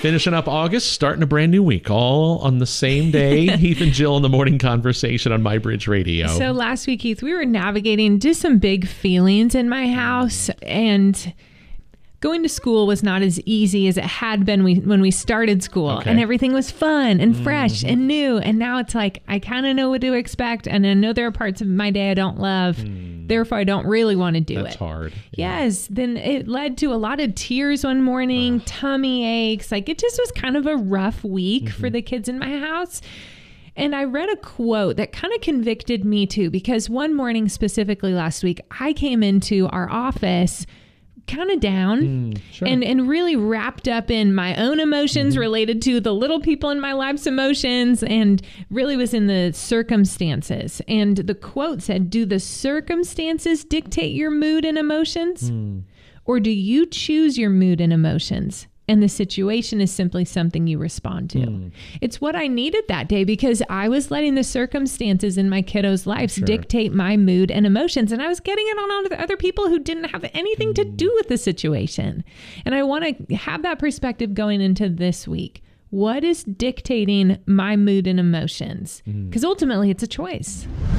Finishing up August, starting a brand new week, all on the same day. Heath and Jill in the morning conversation on MyBridge Radio. So last week, Heath, we were navigating just some big feelings in my house, and going to school was not as easy as it had been when we started school. Okay. And everything was fun and fresh and new. And now it's like, I kind of know what to expect. And I know there are parts of my day I don't love. Therefore, I don't really want to do it. That's hard. Yes. Then it led to a lot of tears one morning, tummy aches. Like, it just was kind of a rough week for the kids in my house. And I read a quote that kind of convicted me too, because one morning specifically last week, I came into our office kind of down and really wrapped up in my own emotions related to the little people in my life's emotions, and really was in the circumstances. And the quote said, "Do the circumstances dictate your mood and emotions? Or do you choose your mood and emotions? And the situation is simply something you respond to." It's what I needed that day, because I was letting the circumstances in my kiddos' lives dictate my mood and emotions. And I was getting it on other people who didn't have anything to do with the situation. And I want to have that perspective going into this week. What is dictating my mood and emotions? Because ultimately it's a choice.